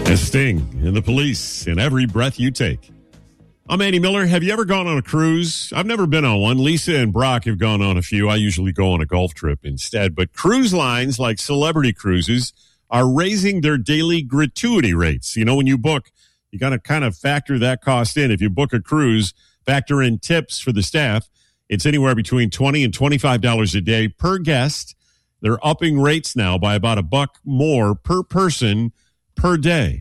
And Sting and the Police in Every Breath You Take. I'm Andy Miller. Have you ever gone on a cruise? I've never been on one. Lisa and Brock have gone on a few. I usually go on a golf trip instead. But cruise lines like Celebrity Cruises are raising their daily gratuity rates. You know, when you book, you got to kind of factor that cost in. If you book a cruise, factor in tips for the staff. It's anywhere between $20 and $25 a day per guest. They're upping rates now by about $1 more per person per day.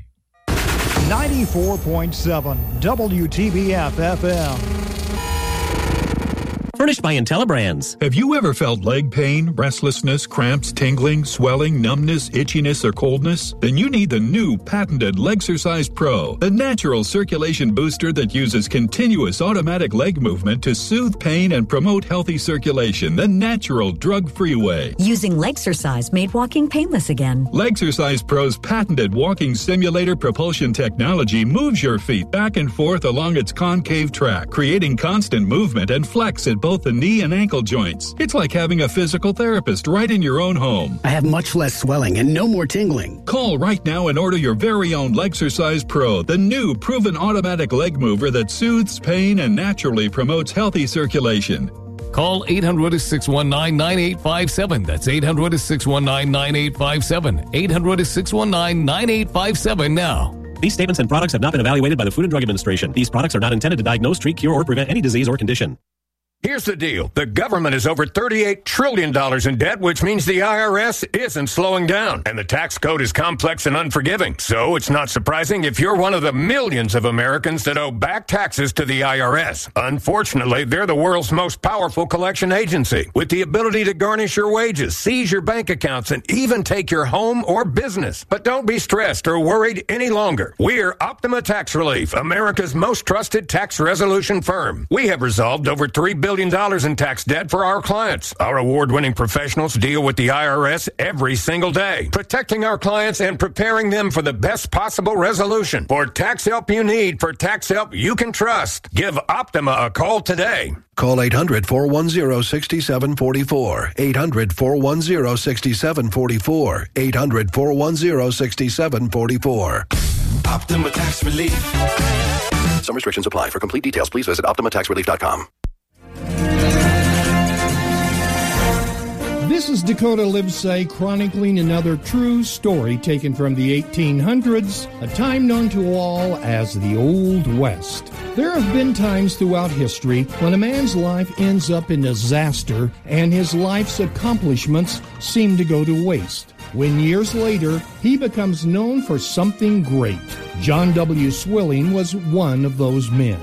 94.7 WTBF FM. Furnished by IntelliBrands. Have you ever felt leg pain, restlessness, cramps, tingling, swelling, numbness, itchiness, or coldness? Then you need the new patented Legsercise Pro, the natural circulation booster that uses continuous automatic leg movement to soothe pain and promote healthy circulation the natural drug-free way. Using Legsercise made walking painless again. Legsercise Pro's patented walking simulator propulsion technology moves your feet back and forth along its concave track, creating constant movement and flex at both the knee and ankle joints. It's like having a physical therapist right in your own home. I have much less swelling and no more tingling. Call right now and order your very own Legsercise Pro, the new proven automatic leg mover that soothes pain and naturally promotes healthy circulation. Call 800-619-9857. That's 800-619-9857. 800-619-9857 now. These statements and products have not been evaluated by the Food and Drug Administration. These products are not intended to diagnose, treat, cure, or prevent any disease or condition. Here's the deal. The government is over $38 trillion in debt, which means the IRS isn't slowing down. And the tax code is complex and unforgiving. So it's not surprising if you're one of the millions of Americans that owe back taxes to the IRS. Unfortunately, they're the world's most powerful collection agency, with the ability to garnish your wages, seize your bank accounts, and even take your home or business. But don't be stressed or worried any longer. We're Optima Tax Relief, America's most trusted tax resolution firm. We have resolved over $3 billion in tax debt for our clients. Our award-winning professionals deal with the IRS every single day, protecting our clients and preparing them for the best possible resolution. For tax help you need, for tax help you can trust, give Optima a call today. Call 800-410-6744. 800-410-6744. 800-410-6744. Optima Tax Relief. Some restrictions apply. For complete details, please visit OptimaTaxRelief.com. This is Dakota Livesay chronicling another true story taken from the 1800s, a time known to all as the Old West. There have been times throughout history when a man's life ends up in disaster and his life's accomplishments seem to go to waste. When years later, he becomes known for something great. John W. Swilling was one of those men.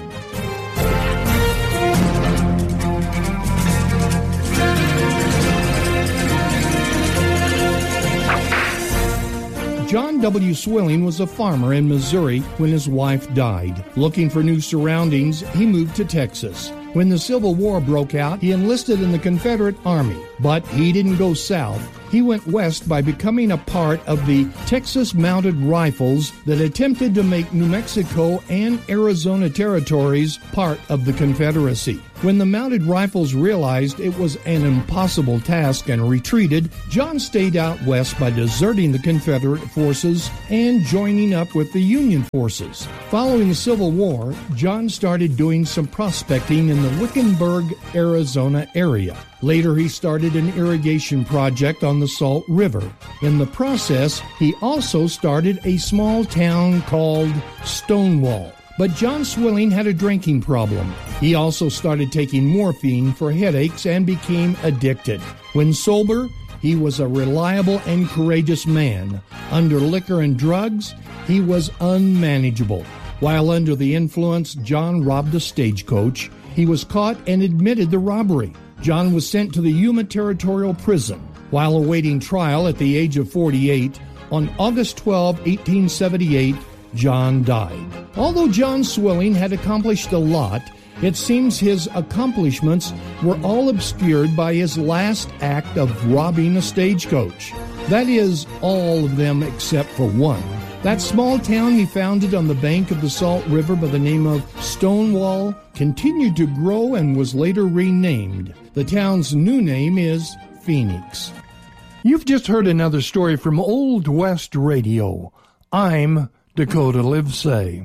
John W. Swilling was a farmer in Missouri when his wife died. Looking for new surroundings, he moved to Texas. When the Civil War broke out, he enlisted in the Confederate Army. But he didn't go south. He went west by becoming a part of the Texas Mounted Rifles that attempted to make New Mexico and Arizona territories part of the Confederacy. When the Mounted Rifles realized it was an impossible task and retreated, John stayed out west by deserting the Confederate forces and joining up with the Union forces. Following the Civil War, John started doing some prospecting in the Wickenburg, Arizona area. Later, he started an irrigation project on the Salt River. In the process, he also started a small town called Stonewall. But John Swilling had a drinking problem. He also started taking morphine for headaches and became addicted. When sober, he was a reliable and courageous man. Under liquor and drugs, he was unmanageable. While under the influence, John robbed a stagecoach. He was caught and admitted the robbery. John was sent to the Yuma Territorial Prison. While awaiting trial at the age of 48, on August 12, 1878, John died. Although John Swilling had accomplished a lot, it seems his accomplishments were all obscured by his last act of robbing a stagecoach. That is, all of them except for one. That small town he founded on the bank of the Salt River by the name of Stonewall continued to grow and was later renamed. The town's new name is Phoenix. You've just heard another story from Old West Radio. I'm Dakota Live Say.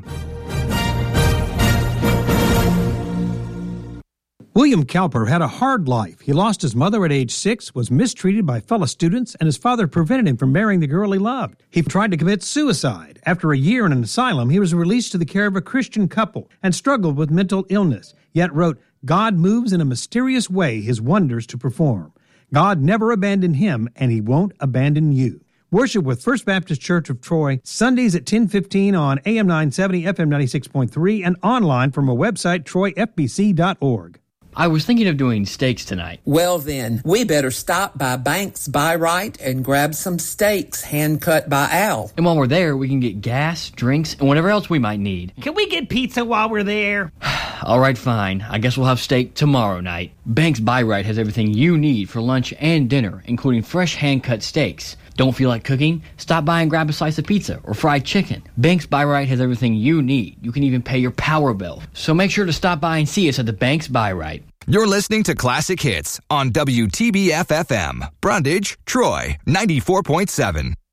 William Cowper had a hard life. He lost his mother at age 6, was mistreated by fellow students, and his father prevented him from marrying the girl he loved. He tried to commit suicide. After a year in an asylum, he was released to the care of a Christian couple and struggled with mental illness, yet wrote, "God moves in a mysterious way his wonders to perform. God never abandoned him, and he won't abandon you." Worship with First Baptist Church of Troy, Sundays at 10:15 on AM 970, FM 96.3, and online from a website, troyfbc.org. I was thinking of doing steaks tonight. Well then, we better stop by Banks Buy Right and grab some steaks hand-cut by Al. And while we're there, we can get gas, drinks, and whatever else we might need. Can we get pizza while we're there? All right, fine. I guess we'll have steak tomorrow night. Banks Buy Right has everything you need for lunch and dinner, including fresh hand-cut steaks. Don't feel like cooking? Stop by and grab a slice of pizza or fried chicken. Banks Buy Right has everything you need. You can even pay your power bill. So make sure to stop by and see us at the Banks Buy Right. You're listening to Classic Hits on WTBF-FM. Brundage, Troy, 94.7.